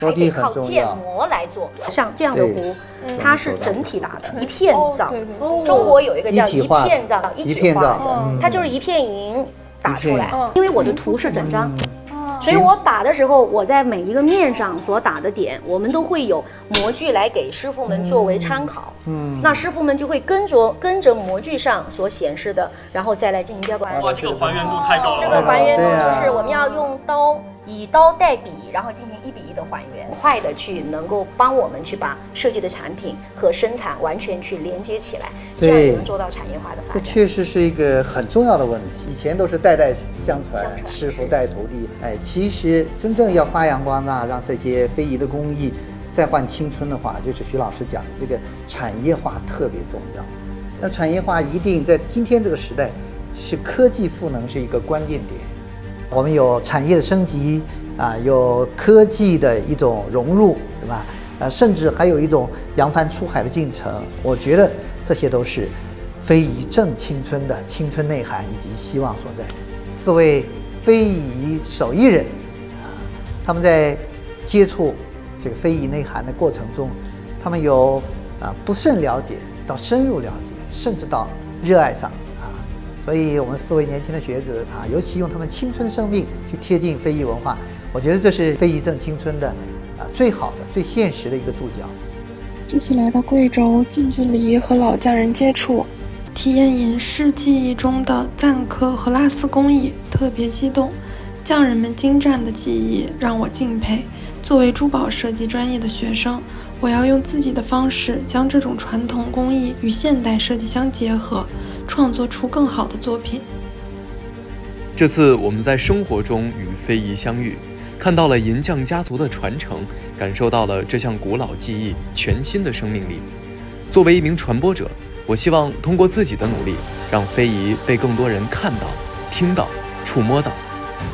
还得靠建模来做。像这样的糊，它是整体打的，一片皂。中国有一个叫一片皂，一体化，它就是一片银打出来。因为我的图是整张。所以我打的时候，我在每一个面上所打的点，我们都会有模具来给师傅们作为参考。那师傅们就会跟着模具上所显示的，然后再来进行雕刻。 哇，这个还原度太高了。 这个还原度就是我们要用以刀代笔，然后进行1比1的还原，快的去能够帮我们去把设计的产品和生产完全去连接起来，这样也能做到产业化的发展。 这确实是一个很重要的问题。以前都是代代相传，师傅带徒弟。其实真正要发扬光大，让这些非遗的工艺再焕青春的话，就是徐老师讲的这个产业化特别重要。那产业化一定在今天这个时代，是科技赋能是一个关键点。我们有产业的升级有科技的一种融入，对吧？甚至还有一种扬帆出海的进程。我觉得这些都是非遗正青春的青春内涵以及希望所在。4位非遗手艺人他们在接触这个非遗内涵的过程中，他们由不甚了解到深入了解，甚至到热爱上。所以我们4位年轻的学子尤其用他们青春生命去贴近非遗文化，我觉得这是非遗正青春的最好的、最现实的一个注脚。 这次来到贵州，近距离和老匠人接触，体验隐士技艺中的赞刻和拉丝工艺，特别激动。匠人们精湛的技艺让我敬佩。作为珠宝设计专业的学生，我要用自己的方式将这种传统工艺与现代设计相结合，创作出更好的作品。 这次我们在生活中与非遗相遇，看到了银匠家族的传承，感受到了这项古老技艺全新的生命力。作为一名传播者，我希望通过自己的努力，让非遗被更多人看到、听到、触摸到。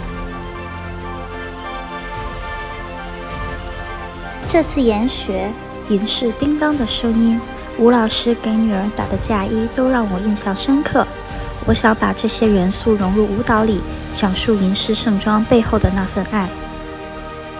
这次研学银饰叮当的声音，吴老师给女儿打的嫁衣都让我印象深刻。我想把这些元素融入舞蹈里，讲述银饰盛装背后的那份爱。